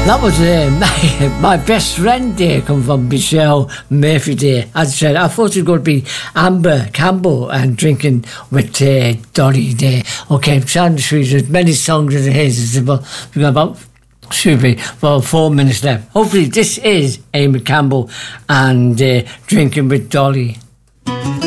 That was my best friend day come from Michelle Murphy Day. As I said, I thought it was going to be Amber Campbell and Drinking with Dolly Day. Okay, Sound Sweet, as many songs as it is. We've got about 4 minutes left. Hopefully this is Amy Campbell and Drinking with Dolly.